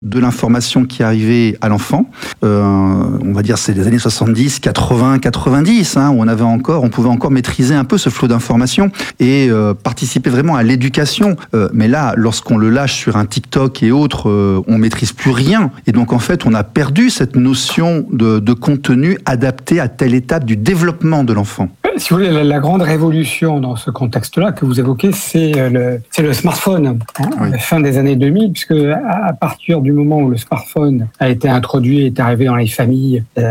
de l'information qui arrivait à l'enfant. On va dire c'est les années 70, 80, 90, où on pouvait encore maîtriser un peu ce flot d'informations et participer vraiment à l'éducation. Mais là, lorsqu'on le lâche sur un TikTok et autres, on maîtrise plus rien. Et donc en fait, on a perdu cette notion de contenu adapté à telle étape du développement de l'enfant. Si vous voulez, la grande révolution dans ce contexte-là que vous évoquez, c'est le smartphone, Oui. la fin des années 2000, puisque à partir du moment où le smartphone a été introduit, est arrivé dans les familles, c'est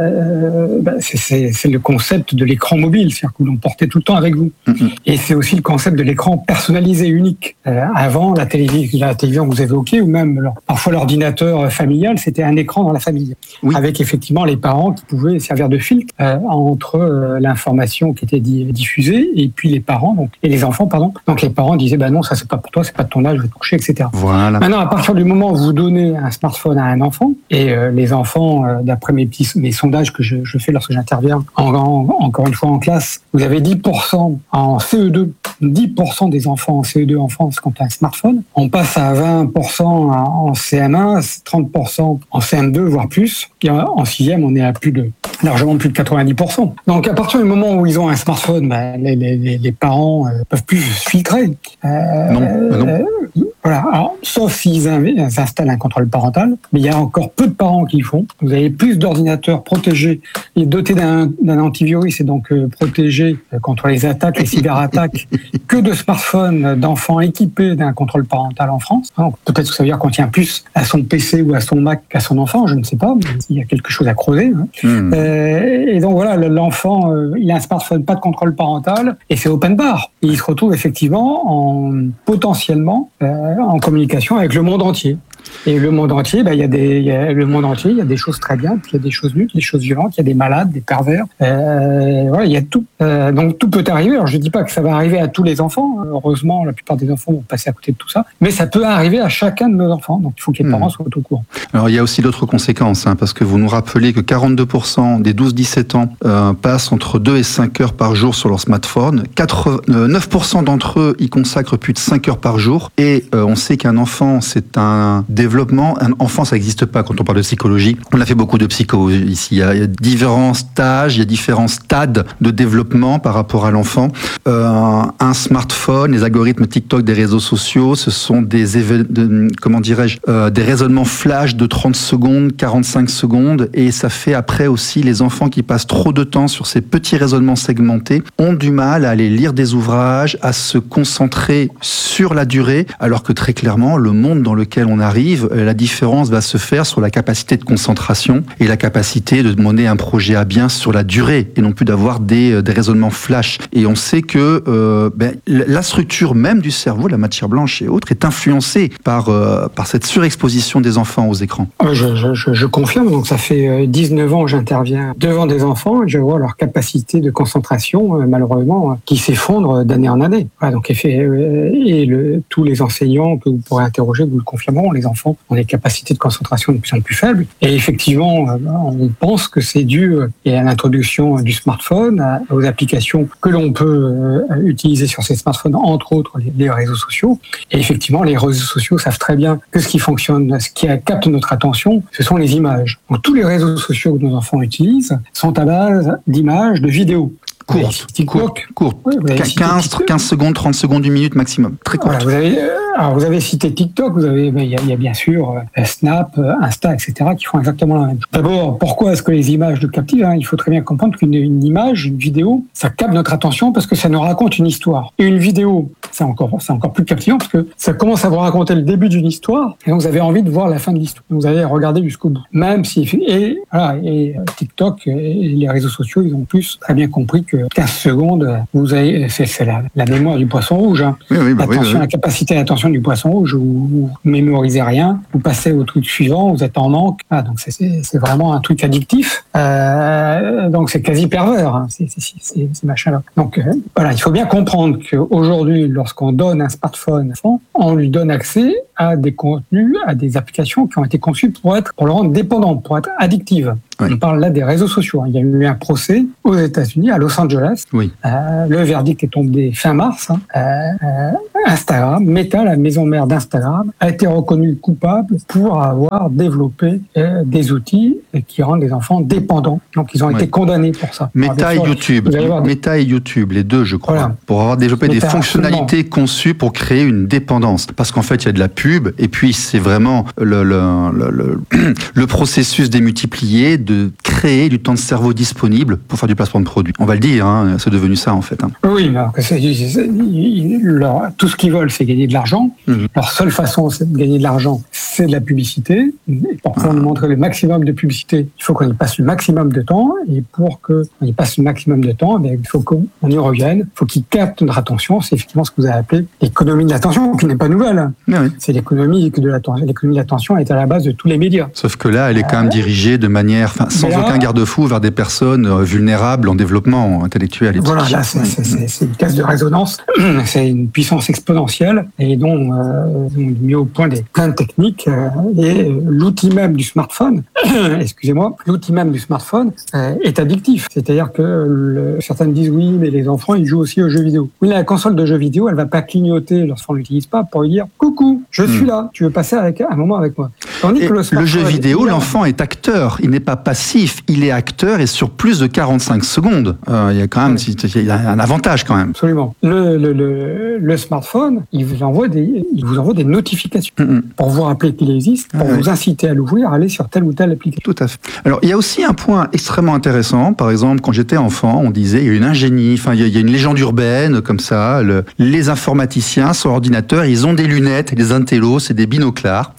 le concept de l'écran mobile, c'est-à-dire que vous l'emportez tout le temps avec vous. Mm-hmm. Et c'est aussi le concept de l'écran personnalisé, unique. Avant, la télévision que vous évoquez, ou même parfois l'ordinateur familial, c'était un écran dans la famille, Oui. avec effectivement les parents qui pouvaient servir de filtre entre l'information qui était diffusée et puis les parents, et les enfants, pardon. Donc les parents disaient, non, ça c'est pas pour toi, c'est pas de ton âge, je vais te coucher, etc. Voilà. Maintenant, à partir du moment où vous donnez un smartphone à un enfant, et les enfants, d'après mes sondages que je fais lorsque j'interviens, encore une fois en classe, vous avez 10% en CE2, 10% des enfants en CE2 en France qui ont un smartphone. On passe à 20% en CM1, 30% en CM2, voire plus. Et en 6e, on est à largement plus de 90%. Donc, à partir du moment où ils ont un smartphone, les parents peuvent plus filtrer. Non. Voilà. Alors, sauf s'ils installent un contrôle parental, mais il y a encore peu de parents qui le font. Vous avez plus d'ordinateurs protégés et dotés d'un antivirus et donc protégés contre les attaques, les cyberattaques, que de smartphones d'enfants équipés d'un contrôle parental en France. Donc, peut-être que ça veut dire qu'on tient plus à son PC ou à son Mac qu'à son enfant, je ne sais pas, mais il y a quelque chose à creuser. Et donc voilà, l'enfant, il a un smartphone, pas de contrôle parental, et c'est open bar. Et il se retrouve effectivement potentiellement en communication avec le monde entier. Et le monde entier, il y a des choses très bien, puis il y a des choses nulles, des choses violentes, il y a des malades, des pervers. Voilà, il y a tout. Donc tout peut arriver. Alors je dis pas que ça va arriver à tous les enfants. Heureusement, la plupart des enfants vont passer à côté de tout ça. Mais ça peut arriver à chacun de nos enfants. Donc il faut que les parents soient au courant. Alors il y a aussi d'autres conséquences, parce que vous nous rappelez que 42% des 12-17 ans passent entre 2 et 5 heures par jour sur leur smartphone. 9% d'entre eux y consacrent plus de 5 heures par jour. Et on sait qu'un enfant, c'est un développement. Un enfant, ça n'existe pas quand on parle de psychologie. On a fait beaucoup de psycho ici. Il y a différents stages, il y a différents stades de développement par rapport à l'enfant. Un smartphone, les algorithmes TikTok des réseaux sociaux, ce sont des raisonnements flash de 30 secondes, 45 secondes, et ça fait après aussi les enfants qui passent trop de temps sur ces petits raisonnements segmentés ont du mal à aller lire des ouvrages, à se concentrer sur la durée, alors que très clairement, le monde dans lequel on arrive, la différence va se faire sur la capacité de concentration et la capacité de mener un projet à bien sur la durée et non plus d'avoir des raisonnements flash. Et on sait que la structure même du cerveau, la matière blanche et autres, est influencée par cette surexposition des enfants aux écrans. Je confirme. Donc ça fait 19 ans que j'interviens devant des enfants et je vois leur capacité de concentration, malheureusement, qui s'effondre d'année en année. Voilà, donc tous les enseignants que vous pourrez interroger vous le confirmeront. Les enfants ont des capacités de concentration de plus en plus faibles. Et effectivement, on pense que c'est dû à l'introduction du smartphone, aux applications que l'on peut utiliser sur ces smartphones, entre autres les réseaux sociaux. Et effectivement, les réseaux sociaux savent très bien que ce qui fonctionne, ce qui capte notre attention, ce sont les images. Donc tous les réseaux sociaux que nos enfants utilisent sont à base d'images, de vidéos. Courte. Oui, 15 secondes, 30 secondes, 1 minute maximum. Très courte. Voilà, vous avez cité TikTok, il y a bien sûr Snap, Insta, etc. qui font exactement la même chose. D'abord, pourquoi est-ce que les images nous captivent ? Il faut très bien comprendre qu'une image, une vidéo, ça capte notre attention parce que ça nous raconte une histoire. Et une vidéo, c'est encore plus captivant parce que ça commence à vous raconter le début d'une histoire et donc vous avez envie de voir la fin de l'histoire. Vous allez regarder jusqu'au bout. Même si TikTok et les réseaux sociaux, ils ont plus très bien compris que 15 secondes, c'est la mémoire du poisson rouge. La capacité d'attention du poisson rouge, vous mémorisez rien, vous passez au truc suivant, vous êtes en manque. Donc c'est vraiment un truc addictif. Donc c'est quasi pervers, ces machins-là. Donc il faut bien comprendre qu'aujourd'hui, lorsqu'on donne un smartphone à un enfant, on lui donne accès à des contenus, à des applications qui ont été conçues pour le rendre dépendant, pour être addictives. Oui. On parle là des réseaux sociaux. Il y a eu un procès aux États-Unis, à Los Angeles. Oui. Le verdict est tombé fin mars. Instagram, Meta, la maison mère d'Instagram, a été reconnue coupable pour avoir développé des outils qui rendent les enfants dépendants. Donc ils ont été condamnés pour ça. Meta et YouTube, Meta et YouTube, les deux je crois, pour avoir développé des fonctionnalités conçues pour créer une dépendance. Parce qu'en fait il y a de la pub et puis c'est vraiment le processus démultiplié de créer du temps de cerveau disponible pour faire du placement de produits. On va le dire, c'est devenu ça en fait. Oui, mais tout ce qu'ils veulent, c'est gagner de l'argent. Leur seule façon de gagner de l'argent, c'est de la publicité. Et pour pouvoir nous montrer le maximum de publicité, il faut qu'on y passe le maximum de temps. Et pour qu'on y passe le maximum de temps, il faut qu'on y revienne. Il faut qu'ils captent notre attention. C'est effectivement ce que vous avez appelé l'économie de l'attention, qui n'est pas nouvelle. Oui. C'est l'économie de l'attention. L'économie de l'attention est à la base de tous les médias. Sauf que là, elle est quand même dirigée de manière, sans aucun garde-fou, vers des personnes vulnérables en développement intellectuel. Voilà, là, c'est une caisse de résonance. C'est une puissance exponentielle et dont on a mis au point plein de techniques. Et l'outil même du smartphone, l'outil même du smartphone est addictif. C'est-à-dire que certains disent oui, mais les enfants, ils jouent aussi aux jeux vidéo. Oui, la console de jeux vidéo, elle va pas clignoter lorsqu'on l'utilise pas pour lui dire coucou, je suis là, tu veux passer un moment avec moi. Tandis que le jeu vidéo, l'enfant est acteur, il n'est pas passif, il est acteur et sur plus de 45 secondes. Il y a quand même il y a un avantage quand même. Absolument. Le smartphone, il vous envoie des notifications pour vous rappeler qu'il existe, pour vous inciter à l'ouvrir, à aller sur telle ou telle application. Tout à fait. Alors, il y a aussi un point extrêmement intéressant. Par exemple, quand j'étais enfant, on disait, il y a une ingénie, il y a une légende urbaine comme ça. Les informaticiens sur ordinateur, ils ont des lunettes, les intellos, c'est des binoclars.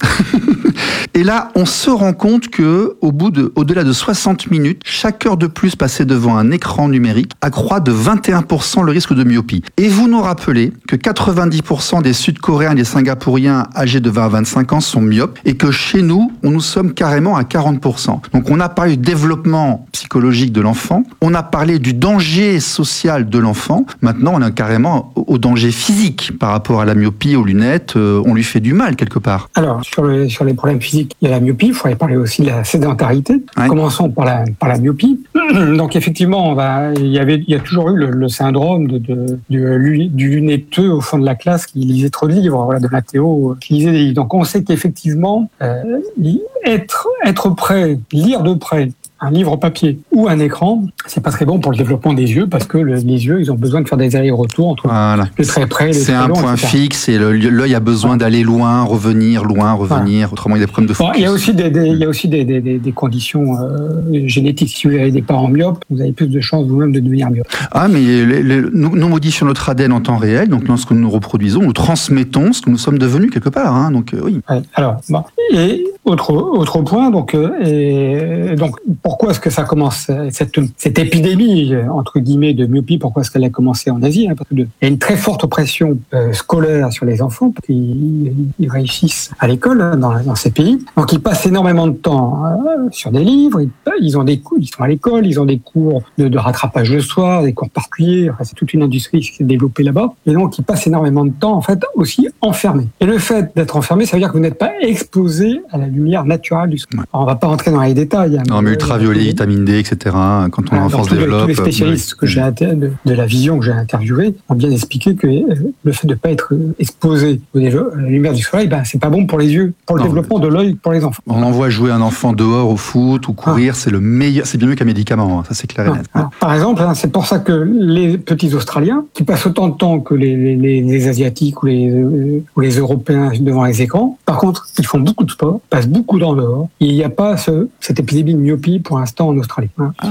Et là, on se rend compte que au-delà de 60 minutes, chaque heure de plus passée devant un écran numérique accroît de 21% le risque de myopie. Et vous nous rappelez que 90% des Sud-Coréens et des Singapouriens âgés de 20 à 25 ans sont myopes et que chez nous, nous sommes carrément à 40%. Donc on a parlé du développement psychologique de l'enfant, on a parlé du danger social de l'enfant, maintenant on est carrément au danger physique par rapport à la myopie, aux lunettes, on lui fait du mal quelque part. Alors, sur les problèmes physiques, il y a la myopie, il faudrait parler aussi de la sédentarité. Ouais. Commençons par la myopie. Donc effectivement, il y a toujours eu le syndrome du lunetteux au fond de la classe qui lisait trop de livres, de Mathéo qui lisait des livres. Donc on sait qu'effectivement, être prêt, lire de près un livre papier ou un écran, c'est pas très bon pour le développement des yeux parce que les yeux, ils ont besoin de faire des allers-retours entre le très près, le c'est très long, un point etc. fixe et l'œil a besoin d'aller loin, revenir. Autrement, il y a des problèmes de focus. Il y a aussi des conditions génétiques. Si vous avez des parents myopes, vous avez plus de chances vous-même de devenir myope. Mais nous modifions notre ADN en temps réel, donc lorsque nous nous reproduisons, nous transmettons ce que nous sommes devenus quelque part. Donc oui. Ouais, alors, et autre point, donc pourquoi est-ce que ça commence, cette épidémie, entre guillemets, de myopie, pourquoi est-ce qu'elle a commencé en Asie? Parce qu'il y a une très forte pression scolaire sur les enfants, parce qu'ils réussissent à l'école dans ces pays. Donc ils passent énormément de temps sur des livres, ils sont à l'école, ils ont des cours de rattrapage le soir, des cours particuliers, c'est toute une industrie qui s'est développée là-bas. Et donc ils passent énormément de temps, en fait, aussi enfermés. Et le fait d'être enfermé, ça veut dire que vous n'êtes pas exposé à la lumière naturelle du soleil. Alors, on va pas rentrer dans les détails. Non, mais ultraviolet, vitamine D, etc. Quand on l'enfance développe. Tous les spécialistes de la vision que j'ai interviewés ont bien expliqué que le fait de ne pas être exposé à la lumière du soleil, c'est pas bon pour les yeux, pour le développement de l'œil pour les enfants. On envoie jouer un enfant dehors au foot ou courir, c'est le meilleur, c'est bien mieux qu'un médicament, ça c'est clair et net. Par exemple, c'est pour ça que les petits Australiens, qui passent autant de temps que les Asiatiques ou les Européens devant les écrans, par contre, ils font beaucoup de sport, passent beaucoup de temps dehors, et il n'y a pas cette épidémie de myopie pour l'instant en Australie.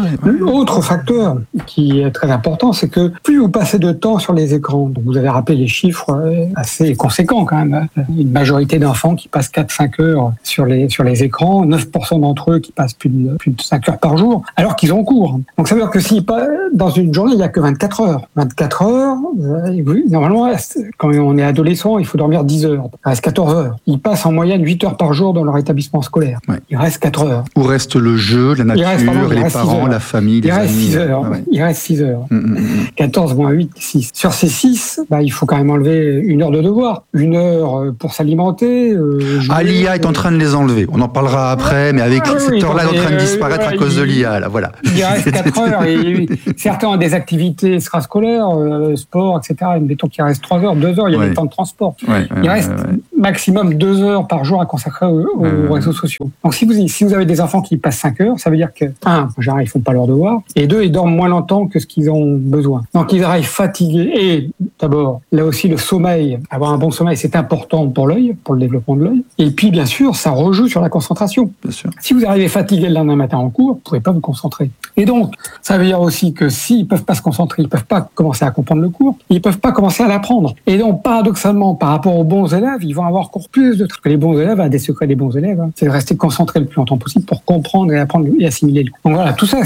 Autre facteur qui est très important, c'est que plus vous passez de temps sur les écrans, donc vous avez rappelé les chiffres assez conséquents quand même, une majorité d'enfants qui passent 4-5 heures sur les écrans, 9% d'entre eux qui passent plus de 5 heures par jour, alors qu'ils ont cours. Donc ça veut dire que si dans une journée, il n'y a que 24 heures. 24 heures, normalement, quand on est adolescent, il faut dormir 10 heures. Il reste 14 heures. Ils passent en moyenne 8 heures par jour dans leur établissement scolaire. Ouais. Il reste 4 heures. Où reste le jeu, La nature, les parents, la famille, les amis. Il reste 6 heures. Ouais. Il reste 6 heures. 14 moins 8, 6. Sur ces 6, il faut quand même enlever 1 heure de devoir. 1 heure pour s'alimenter. L'IA est en train de les enlever. On en parlera après, mais avec cette heure-là, elle est en train de disparaître à cause de l'IA. Là, voilà. Il reste 4 heures. Et certains ont des activités extrascolaires, sport, etc. Mettons qu'il reste 3 heures, 2 heures, il y a des temps de transport. Il reste maximum 2 heures par jour à consacrer aux réseaux sociaux. Donc si vous avez des enfants qui passent 5 heures, ça veut dire que, 1, ils font pas leur devoir, et 2, ils dorment moins longtemps que ce qu'ils ont besoin. Donc ils arrivent fatigués. Et d'abord, là aussi, le sommeil, avoir un bon sommeil, c'est important pour l'œil, pour le développement de l'œil. Et puis, bien sûr, ça rejoue sur la concentration. Bien sûr. Si vous arrivez fatigué le lendemain matin en cours, vous pouvez pas vous concentrer. Et donc, ça veut dire aussi que s'ils peuvent pas se concentrer, ils peuvent pas commencer à comprendre le cours, ils peuvent pas commencer à l'apprendre. Et donc, paradoxalement, par rapport aux bons élèves, ils vont avoir encore plus de trucs. Les bons élèves, un des secrets des bons élèves, c'est de rester concentré le plus longtemps possible pour comprendre et apprendre et assimiler le cours. Donc voilà, tout ça,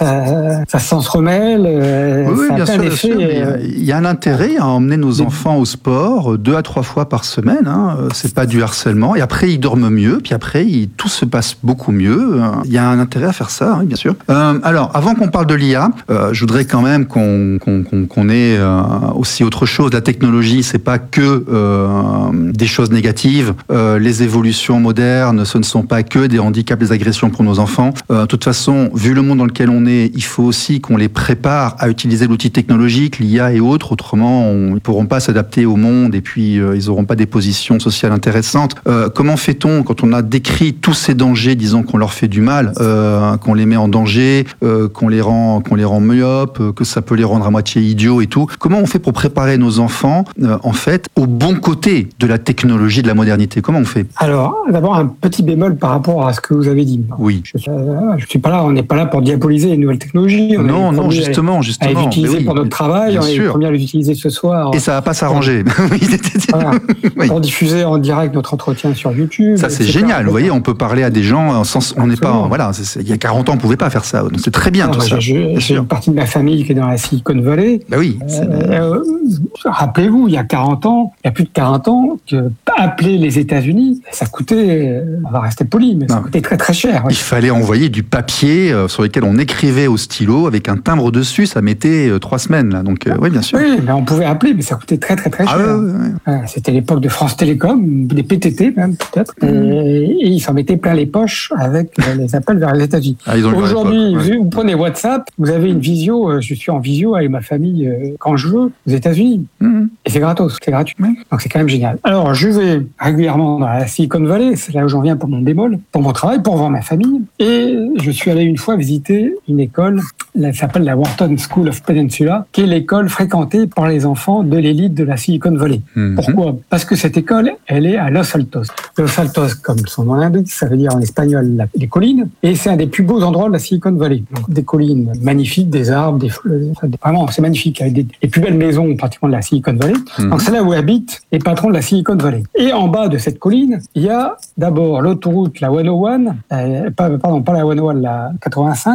ça s'entremêle. Oui, bien sûr. Il y a un intérêt à emmener nos enfants au sport 2 à 3 fois par semaine. C'est pas du harcèlement. Et après, ils dorment mieux. Puis après, tout se passe beaucoup mieux. Il y a un intérêt à faire ça, bien sûr. Alors, avant qu'on parle de l'IA, je voudrais quand même qu'on ait aussi autre chose. La technologie, c'est pas que des choses négatives. Les évolutions modernes, ce ne sont pas que des handicaps, des agressions pour nos enfants. De toute façon, vu le monde dans lequel on est, il faut aussi qu'on les prépare à utiliser l'outil technologique, l'IA et autres. Autrement, ils ne pourront pas s'adapter au monde et puis ils n'auront pas des positions sociales intéressantes. Comment fait-on quand on a décrit tous ces dangers, disons qu'on leur fait du mal, qu'on les met en danger, qu'on les rend myopes, que ça peut les rendre à moitié idiots et tout? Comment on fait pour préparer nos enfants, en fait, au bon côté de la technologie, de la modernité? Comment on fait? Alors, d'abord, un petit bémol par rapport à ce que vous avez dit. Oui. Je suis pas là, on n'est pas là pour diaboliser les nouvelles technologies. Non, justement. À les utiliser pour notre travail, on est les premiers à les utiliser ce soir. Et ça va pas s'arranger. Voilà. Pour diffuser en direct notre entretien sur YouTube. Ça, c'est génial. Vous voyez, on peut parler à des gens sans, on n'est pas, voilà, il y a 40 ans, on pouvait pas faire ça. Donc, c'est très bien, tout ça. J'ai une partie de ma famille qui est dans la Silicon Valley. Oui. Rappelez-vous, il y a 40 ans, il y a plus de 40 ans, que appeler les États-Unis, ça coûtait, on va rester poli, mais ça coûtait très très cher. Il fallait envoyer du papier sur lequel on écrivait au stylo avec un timbre dessus, ça mettait 3 semaines, là. Donc, oui, bien sûr. Oui, mais on pouvait appeler, mais ça coûtait très très très cher. C'était l'époque de France Télécom, des PTT même, peut-être. Et ils s'en mettaient plein les poches avec les appels vers les États-Unis. Aujourd'hui, vous prenez WhatsApp, vous avez une visio, je suis en visio avec ma famille quand je veux, aux États-Unis. Et c'est gratos, c'est gratuit. Donc c'est quand même génial. Alors, je vais régulièrement dans la Silicon Valley, c'est là où j'en viens pour mon bémol, pour mon travail, pour voir ma famille. Et je suis allé une fois visiter une école, elle s'appelle la Wharton School of Peninsula, qui est l'école fréquentée par les enfants de l'élite de la Silicon Valley. Pourquoi? Parce que cette école, elle est à Los Altos. Los Altos, comme son nom l'indique, ça veut dire en espagnol les collines, et c'est un des plus beaux endroits de la Silicon Valley. Donc, des collines magnifiques, des arbres, des fleurs, vraiment c'est magnifique, avec les plus belles maisons pratiquement de la Silicon Valley. Donc c'est là où habitent les patrons de la Silicon Valley. Et en bas de cette colline, il y a d'abord l'autoroute, la 101, pas la 101, la 85,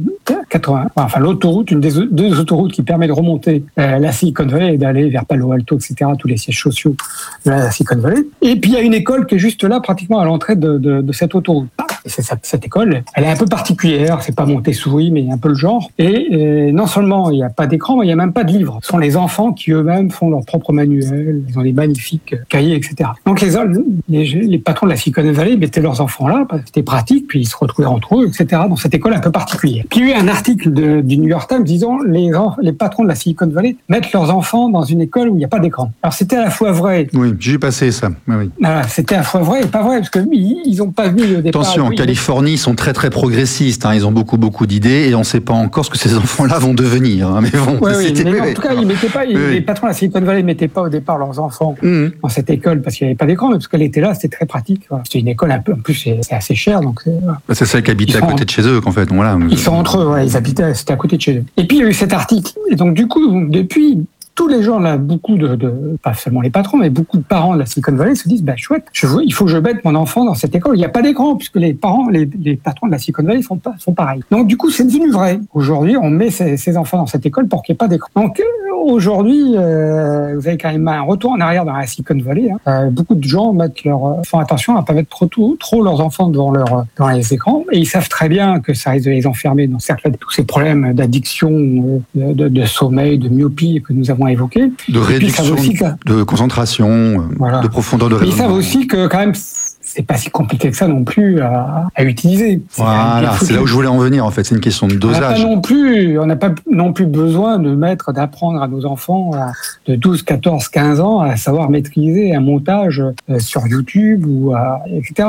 enfin l'autoroute, une des deux autoroutes qui permet de remonter la Silicon Valley et d'aller vers Palo Alto, etc., tous les sièges sociaux de la Silicon Valley. Et puis il y a une école qui est juste là, pratiquement à l'entrée de cette autoroute. Et cette école, elle est un peu particulière, c'est pas Montessori, mais un peu le genre. Et non seulement il n'y a pas d'écran, mais il n'y a même pas de livres. Ce sont les enfants qui eux-mêmes font leurs propres manuels, ils ont des magnifiques cahiers, etc. Donc les patrons de la Silicon Valley mettaient leurs enfants là, parce que c'était pratique, puis ils se retrouvaient entre eux, etc. Dans cette école un peu particulière. Puis il y a eu un article du New York Times disant les patrons de la Silicon Valley mettent leurs enfants dans une école où il n'y a pas d'écran. Alors c'était à la fois vrai. Oui, j'ai passé ça. Oui. Voilà, c'était à la fois vrai et pas vrai, parce qu'ils n'ont pas vu au départ. Attention, en Californie, ils sont très très progressistes. Ils ont beaucoup d'idées et on ne sait pas encore ce que ces enfants-là vont devenir. Mais bon, en tout cas, ils mettaient pas. Les patrons de la Silicon Valley ne mettaient pas au départ leurs enfants dans cette école parce qu'il n'y avait pas d'écran, mais parce qu'elle était là, c'était très pratique. Voilà. C'était une école un peu, en plus c'est assez cher, donc. C'est celle qui habitait à côté de chez eux, qu'en fait. Voilà. Ils sont entre eux, voilà, ils habitaient, c'était à côté de chez eux. Et puis il y a eu cet article, et donc du coup, depuis. tous les gens là, beaucoup pas seulement les patrons, mais beaucoup de parents de la Silicon Valley se disent, chouette, il faut que je mette mon enfant dans cette école. Il n'y a pas d'écran puisque les parents, les patrons de la Silicon Valley sont pareils. Donc du coup, c'est devenu vrai. Aujourd'hui, on met ses enfants dans cette école pour qu'il n'y ait pas d'écran. Donc aujourd'hui, vous avez quand même un retour en arrière dans la Silicon Valley. Beaucoup de gens font attention à pas mettre trop leurs enfants devant les écrans, et ils savent très bien que ça risque de les enfermer dans tous ces problèmes d'addiction, de sommeil, de myopie que nous avons évoqués. De réduction, de concentration, de profondeur de raisonnement. Mais ils savent aussi que quand même, c'est pas si compliqué que ça non plus à utiliser. Voilà, c'est là où je voulais en venir en fait, c'est une question de dosage. On n'a pas non plus besoin d'apprendre à nos enfants de 12, 14, 15 ans à savoir maîtriser un montage sur YouTube etc.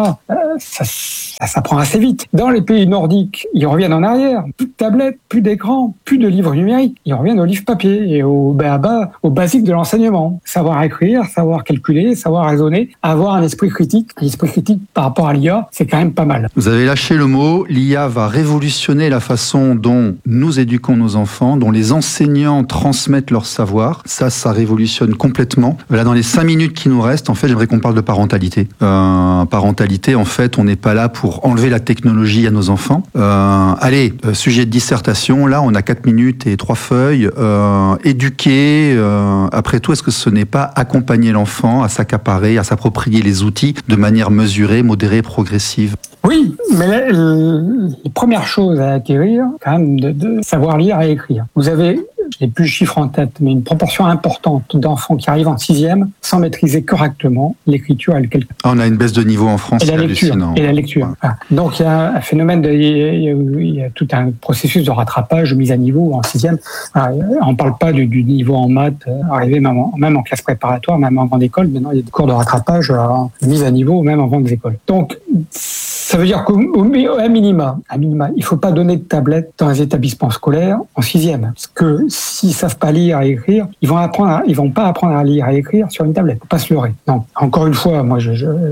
Ça s'apprend assez vite. Dans les pays nordiques, ils reviennent en arrière. Plus de tablettes, plus d'écran, plus de livres numériques. Ils reviennent aux livres papier et au basique de l'enseignement. Savoir écrire, savoir calculer, savoir raisonner, avoir un esprit critique. L'esprit critique par rapport à l'IA, c'est quand même pas mal. Vous avez lâché le mot, l'IA va révolutionner la façon dont nous éduquons nos enfants, dont les enseignants transmettent leur savoir. Ça révolutionne complètement. Là, dans les 5 minutes qui nous restent, en fait, j'aimerais qu'on parle de parentalité. Parentalité, en fait, on n'est pas là pour enlever la technologie à nos enfants. Sujet de dissertation, là, on a 4 minutes et 3 feuilles. Éduquer, après tout, est-ce que ce n'est pas accompagner l'enfant à s'accaparer, à s'approprier les outils de manière mesurée, modérée, progressive? Oui, mais les premières choses à acquérir, quand même, de savoir lire et écrire. Vous avez, je n'ai plus le chiffre en tête, mais une proportion importante d'enfants qui arrivent en 6e sans maîtriser correctement l'écriture et le calcul. On a une baisse de niveau en France, c'est hallucinant. Et la lecture. Ouais. Donc il y a un phénomène, il y a tout un processus de rattrapage, de mise à niveau en 6e. On ne parle pas du niveau en maths, arrivé même en classe préparatoire, même en grande école. Maintenant, il y a des cours de rattrapage, de mise à niveau, même en grande école. Donc, ça veut dire qu'à minima, il ne faut pas donner de tablette dans les établissements scolaires en 6e. Parce que s'ils ne savent pas lire et écrire, ils vont pas apprendre à lire et écrire sur une tablette. Il ne faut pas se leurrer. Donc, encore une fois, moi,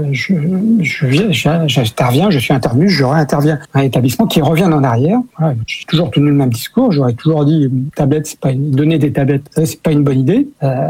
j'interviens, je suis intervenu, je réinterviens dans un établissement qui revient en arrière. Voilà, j'ai toujours tenu le même discours. J'aurais toujours dit, donner des tablettes, c'est pas une bonne idée.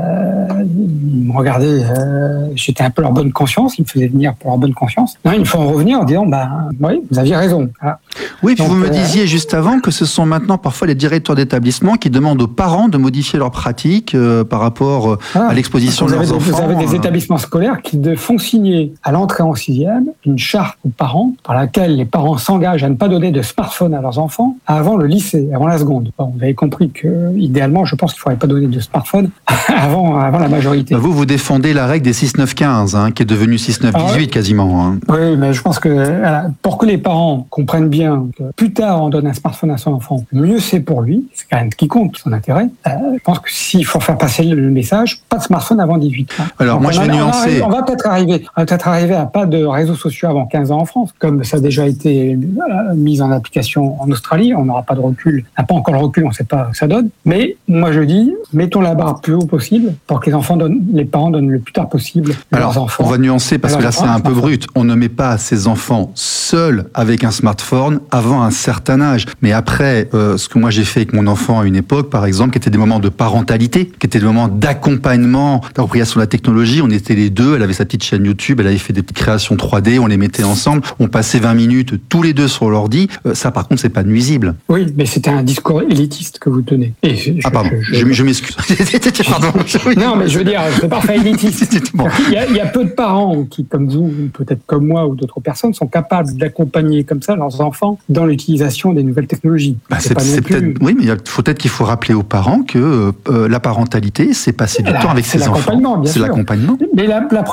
Ils me regardaient, j'étais un peu leur bonne conscience, ils me faisaient venir pour leur bonne conscience. Non, il faut en revenir en disant, oui, vous aviez raison. Voilà. Oui, puis vous me disiez juste avant que ce sont maintenant parfois les directeurs d'établissement qui demandent aux parents de modifier leurs pratiques par rapport à l'exposition de leurs enfants. Vous avez des établissements scolaires qui font signer à l'entrée en 6e une charte aux parents par laquelle les parents s'engagent à ne pas donner de smartphone à leurs enfants avant le lycée, avant la seconde. Bon, vous avez compris que, idéalement, je pense qu'il ne faudrait pas donner de smartphone avant la majorité. Vous défendez la règle des 6-9-15, qui est devenue 6-9-18 quasiment. Hein. Oui, mais je pense que pour que les parents comprennent bien que plus tard on donne un smartphone à son enfant, mieux c'est pour lui, c'est quand même ce qui compte, son intérêt. Je pense que s'il faut faire passer le message, pas de smartphone avant 18 ans. Alors donc moi je vais nuancer. On va peut-être arriver à pas de réseaux sociaux avant 15 ans en France, comme ça a déjà été mis en application en Australie. On n'aura pas de recul, on n'a pas encore le recul, on ne sait pas ce que ça donne. Mais moi je dis, mettons la barre plus haut possible pour que les parents donnent le plus tard possible à leurs enfants. On va nuancer parce que là c'est un peu brut. On ne met pas ses enfants seuls avec un smartphone avant un certain âge. Mais après, ce que moi j'ai fait avec mon enfant à une époque, par exemple, qui étaient des moments de parentalité, qui étaient des moments d'accompagnement, d'appropriation de la technologie. On était les deux, elle avait sa petite chaîne YouTube, elle avait fait des petites créations 3D, on les mettait ensemble, on passait 20 minutes tous les deux sur l'ordi. Ça par contre, c'est pas nuisible. Oui, mais c'était un discours élitiste que vous tenez. Pardon, je m'excuse. Pardon. Non, mais je veux dire, c'est parfait élitiste. Bon. Il y a peu de parents qui, comme vous, peut-être comme moi ou d'autres personnes, sont capables d'accompagner comme ça leurs enfants dans l'utilisation des nouvelles technologies. Oui, mais peut-être qu'il faut rappeler aux parents que la parentalité, c'est passer du temps avec ses enfants. C'est l'accompagnement. Mais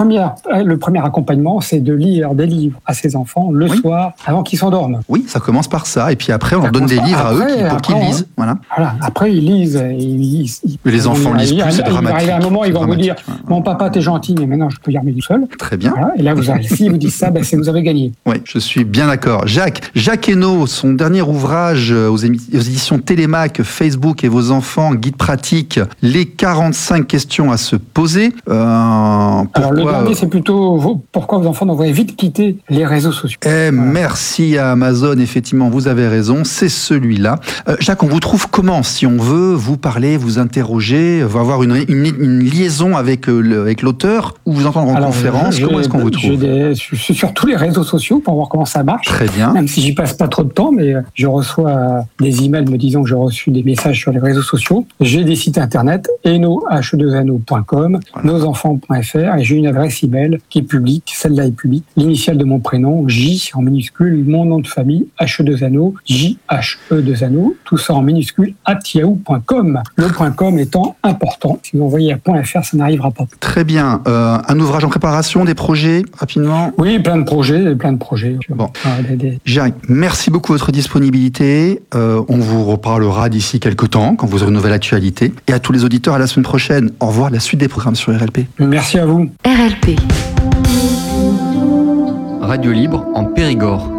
le premier accompagnement, c'est de lire des livres à ses enfants le soir avant qu'ils s'endorment. Oui, ça commence par ça. Et puis après, on leur donne des livres à eux pour qu'ils lisent. Voilà. Après, ils lisent. Les enfants lisent plus, c'est dramatique. Il va arriver un moment, ils vont vous dire « Mon papa, t'es gentil, mais maintenant, je peux lire mes tout seul. » Très bien. Voilà. Et là, s'ils vous disent ça, vous avez gagné. Oui, je suis bien d'accord. Jacques Hainaut, Hano, son dernier ouvrage aux éditions Télémac, Facebook et vos enfants, guide pratique, les 45 questions à se poser. Alors le dernier, c'est plutôt pourquoi vos enfants devraient vite quitter les réseaux sociaux. Voilà. Merci à Amazon, effectivement, vous avez raison, c'est celui-là. Jacques, on vous trouve comment si on veut vous parler, vous interroger, avoir une liaison avec l'auteur ou vous entendre en conférence? Comment est-ce qu'on vous trouve? Je suis sur tous les réseaux sociaux pour voir comment ça marche. Très bien. Même si j'y passe pas trop de temps, mais je reçois des emails me disant que j'ai reçu des messages sur les réseaux sociaux. J'ai des sites internet, eno.com, nosenfants.fr, et j'ai une adresse email qui est publique. Celle-là est publique. L'initiale de mon prénom, J en minuscule, mon nom de famille, H2ano, J-H-E2ano, tout ça en minuscule, @yahoo.com. Le .com étant important. Si vous envoyez à .fr, ça n'arrivera pas. Très bien. Un ouvrage en préparation, des projets, rapidement? Oui, plein de projets. Bon. Jacques, merci beaucoup de votre disponibilité. On vous reparlera d'ici quelques temps, quand vous aurez une nouvelle actualité. Et à tous les auditeurs, à la semaine prochaine. Au revoir, la suite des programmes sur RLP. Merci à vous. RLP. Radio libre en Périgord.